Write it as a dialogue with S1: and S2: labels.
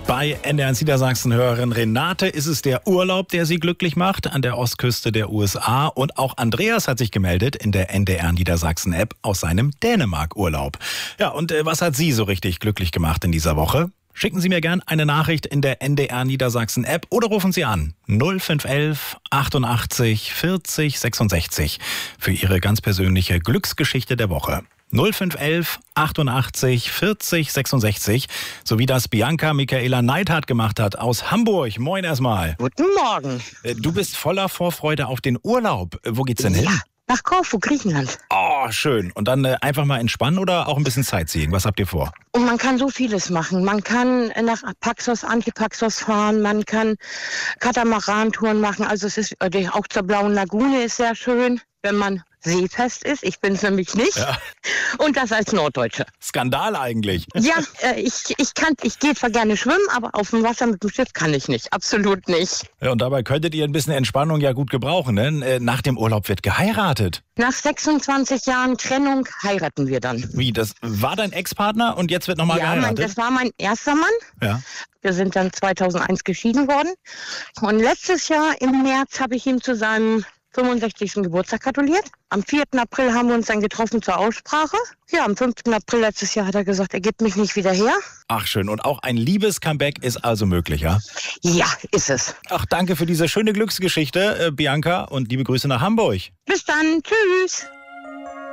S1: Bei NDR Niedersachsen-Hörerin Renate ist es der Urlaub, der sie glücklich macht, an der Ostküste der USA. Und auch Andreas hat sich gemeldet in der NDR Niedersachsen-App aus seinem Dänemark-Urlaub. Ja, und was hat Sie so richtig glücklich gemacht in dieser Woche? Schicken Sie mir gern eine Nachricht in der NDR Niedersachsen-App oder rufen Sie an 0511 88 40 66 für Ihre ganz persönliche Glücksgeschichte der Woche. 0511 88 40 66, so wie das Bianca Michaela Neidhardt gemacht hat aus Hamburg. Moin erstmal.
S2: Guten Morgen.
S1: Du bist voller Vorfreude auf den Urlaub. Wo geht's denn hin?
S2: Ja, nach Korfu, Griechenland.
S1: Oh, schön. Und dann einfach mal entspannen oder auch ein bisschen Sightseeing? Was habt ihr vor?
S2: Und man kann so vieles machen. Man kann nach Paxos, Antipaxos fahren, man kann Katamaran-Touren machen. Also es ist auch zur Blauen Lagune ist sehr schön, wenn man seefest ist. Ich bin es nämlich nicht. Ja. Und das als Norddeutsche.
S1: Skandal eigentlich.
S2: Ja, ich gehe zwar gerne schwimmen, aber auf dem Wasser mit dem Schiff kann ich nicht. Absolut nicht.
S1: Ja, und dabei könntet ihr ein bisschen Entspannung ja gut gebrauchen, ne? Nach dem Urlaub wird geheiratet.
S2: Nach 26 Jahren Trennung heiraten wir dann.
S1: Wie, das war dein Ex-Partner und jetzt wird nochmal geheiratet?
S2: Ja, das war mein erster Mann.
S1: Ja.
S2: Wir sind dann 2001 geschieden worden. Und letztes Jahr im März habe ich ihm zu seinem 65. Geburtstag gratuliert. Am 4. April haben wir uns dann getroffen zur Aussprache. Ja, am 5. April letztes Jahr hat er gesagt, er gibt mich nicht wieder her.
S1: Ach schön, und auch ein Liebes-Comeback ist also möglich, ja?
S2: Ja, ist es.
S1: Ach, danke für diese schöne Glücksgeschichte, Bianca, und liebe Grüße nach Hamburg.
S2: Bis dann, tschüss.